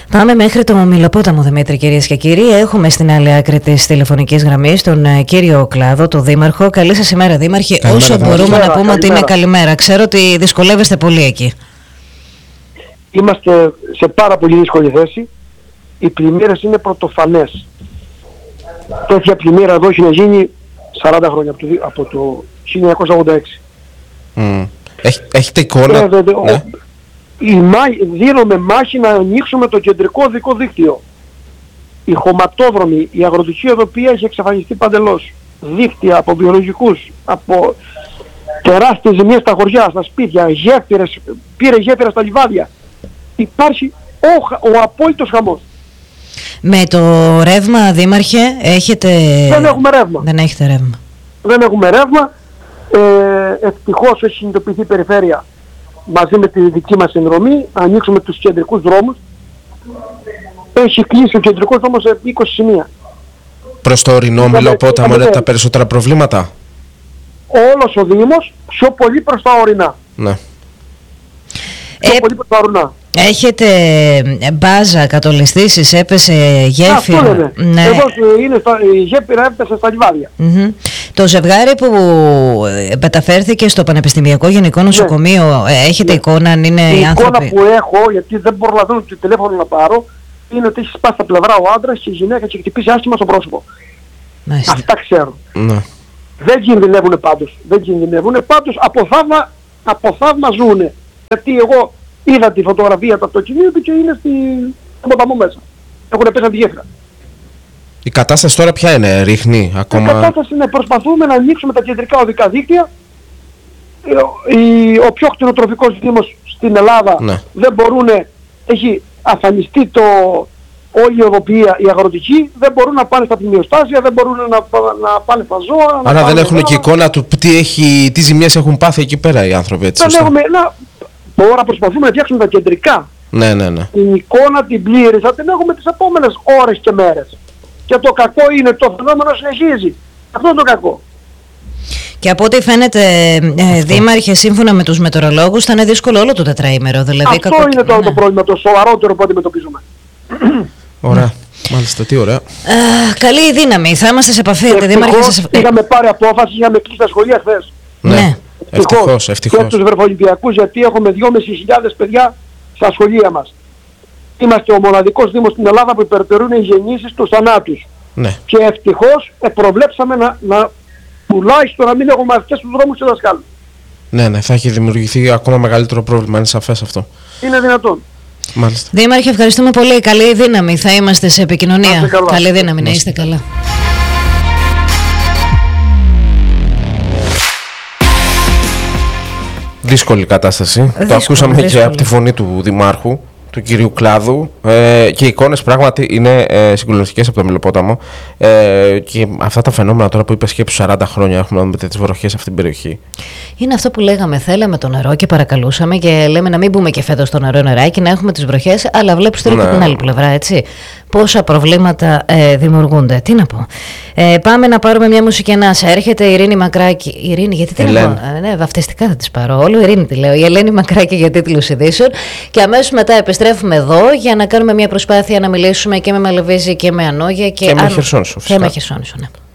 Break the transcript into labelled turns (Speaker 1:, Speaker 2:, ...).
Speaker 1: Πάμε μέχρι το Μηλοπόταμο, Δημήτρη, κυρίες και κύριοι. Έχουμε στην άλλη άκρη της τηλεφωνικής γραμμής τον κύριο Κλάδο, τον Δήμαρχο. Καλή σας ημέρα, Δήμαρχε.
Speaker 2: Καλημέρα,
Speaker 1: όσο μπορούμε
Speaker 2: καλημέρα,
Speaker 1: να πούμε
Speaker 2: καλημέρα.
Speaker 1: ότι είναι καλημέρα. Ξέρω ότι δυσκολεύεστε πολύ εκεί.
Speaker 2: Είμαστε σε πάρα πολύ δύσκολη θέση. Οι πλημμύρες είναι πρωτοφανές. Τέτοια πλημμύρα εδώ έχει να γίνει 40 χρόνια, από το 1986.
Speaker 3: Έχετε εικόνα?
Speaker 2: Ναι. Δίνουμε μάχη να ανοίξουμε το κεντρικό οδικό δίκτυο. Η χωματόδρομη, η αγροτική οδοπία έχει εξαφανιστεί παντελώς. Δίκτυα από βιολογικούς, από τεράστιες ζημιές στα χωριά, στα σπίτια, γέφυρες, πήρε γέφυρα στα λιβάδια. Υπάρχει ο απόλυτος χαμός.
Speaker 1: Με το ρεύμα, Δήμαρχε, έχετε...
Speaker 2: Δεν έχουμε ρεύμα.
Speaker 1: Δεν έχετε ρεύμα.
Speaker 2: Δεν έχουμε ρεύμα. Ευτυχώς έχει συνειδητοποιηθεί η περιφέρεια μαζί με τη δική μας συνδρομή να ανοίξουμε τους κεντρικούς δρόμους. Έχει κλείσει ο κεντρικός δρόμος σε 20 σημεία.
Speaker 3: Προς το ορεινό Μηλοπόταμο είναι τα περισσότερα προβλήματα?
Speaker 2: Όλος ο Δήμος, πιο πολύ προς τα ορεινά.
Speaker 3: Ναι.
Speaker 2: Πιο πολύ προς τα ορεινά.
Speaker 1: Έχετε μπάζα, κατολιστήσεις, έπεσε γέφυρα?
Speaker 2: Αυτό λέμε.
Speaker 1: Ναι.
Speaker 2: Εδώ η γέφυρα έπεσε στα λιβάδια.
Speaker 1: Το ζευγάρι που μεταφέρθηκε στο Πανεπιστημιακό Γενικό Νοσοκομείο, έχετε εικόνα αν είναι οι άνθρωποι?
Speaker 2: Η εικόνα που έχω, γιατί δεν μπορώ να δω το τηλέφωνο να πάρω, είναι ότι έχει σπάσει τα πλευρά ο άντρας και η γυναίκα και χτυπήσει άσχημα στο πρόσωπο.
Speaker 1: Μάλιστα.
Speaker 2: Αυτά ξέρω.
Speaker 3: Ναι.
Speaker 2: Δεν κινδυνεύουν πάντως. Δεν κινδυνεύουν πάντως. Από θαύμα ζουνε. Γιατί εγώ είδα τη φωτογραφία του αυτοκινήτου και είναι στον ποταμό μέσα. Έχουν πέσει από τη γέφυρα.
Speaker 3: Η κατάσταση τώρα ποια είναι? Ρίχνει ακόμα?
Speaker 2: Η κατάσταση είναι προσπαθούμε να ανοίξουμε τα κεντρικά οδικά δίκτυα. Ο πιο κτηνοτροφικός δήμος στην Ελλάδα δεν μπορούν, έχει αφανιστεί όλη η οδοποιία, η αγροτική, δεν μπορούν να πάνε στα πλημμυροστάσια, δεν μπορούν να πάνε στα ζώα.
Speaker 3: Άρα δεν έχουν και εικόνα του τι ζημιές έχουν πάθει εκεί πέρα οι άνθρωποι, έτσι?
Speaker 2: Δεν έχουμε, τώρα προσπαθούμε να φτιάξουμε τα κεντρικά.
Speaker 3: Ναι.
Speaker 2: Την εικόνα την πλήρη θα την έχουμε τις επόμενες ώρες και μέρες. Και το κακό είναι το φαινόμενο συνεχίζει. Αυτό είναι το κακό.
Speaker 1: Και από ό,τι φαίνεται, Δήμαρχε, σύμφωνα με τους μετεωρολόγους, θα είναι δύσκολο όλο το τετραήμερο. Δηλαδή,
Speaker 2: αυτό είναι το πρόβλημα, το σοβαρότερο που αντιμετωπίζουμε.
Speaker 3: Ωραία. Μάλιστα, τι ωραία.
Speaker 1: Καλή η δύναμη. Θα είμαστε σε επαφή.
Speaker 2: Είχαμε πάρει απόφαση, είχαμε κλείσει τα σχολεία χθες.
Speaker 1: Ναι.
Speaker 3: Ευτυχώς.
Speaker 2: Και τους Βερφολυμπιακούς, γιατί έχουμε 2.500 παιδιά στα σχολεία μας. Είμαστε ο μοναδικός δήμος στην Ελλάδα που υπερτερούν οι γεννήσεις τους θανάτους.
Speaker 3: Ναι.
Speaker 2: Και ευτυχώς προβλέψαμε τουλάχιστον να μην έχουμε μαθητές στους δρόμους και δασκάλους.
Speaker 3: Ναι, θα έχει δημιουργηθεί ακόμα μεγαλύτερο πρόβλημα, είναι σαφές αυτό.
Speaker 2: Είναι δυνατόν.
Speaker 3: Μάλιστα.
Speaker 1: Δήμαρχε, ευχαριστούμε πολύ. Καλή δύναμη. Θα είμαστε σε επικοινωνία. Καλή δύναμη, να είστε καλά.
Speaker 3: Δύσκολη κατάσταση. Το ακούσαμε και από τη φωνή του Δημάρχου, του κυρίου Κλάδου, και οι εικόνες πράγματι είναι συγκλονιστικές από το Μηλοπόταμο, και αυτά τα φαινόμενα τώρα που είπες και από 40 χρόνια έχουμε με τις βροχές σε αυτήν την περιοχή. Είναι
Speaker 1: αυτό που λέγαμε, θέλαμε το νερό και παρακαλούσαμε και λέμε να μην μπούμε και φέτος στο νεράκι, να έχουμε τις βροχές, αλλά βλέπεις τώρα και την άλλη πλευρά, έτσι. Πόσα προβλήματα δημιουργούνται. Τι να πω. Πάμε να πάρουμε μια μουσική ανάσα. Έρχεται η Ειρήνη Μακράκη. Ειρήνη, γιατί τι λέω? Ναι, βαφτιστικά θα τις πάρω. Όλο Ειρήνη τη λέω. Η Ελένη Μακράκη για τίτλους ειδήσεων. Και αμέσως μετά επιστρέφουμε εδώ για να κάνουμε μια προσπάθεια να μιλήσουμε και με Μαλεβίζη και με Ανόγια
Speaker 3: και με Χερσόνησο.
Speaker 1: Και με Χερσόνησο, ναι.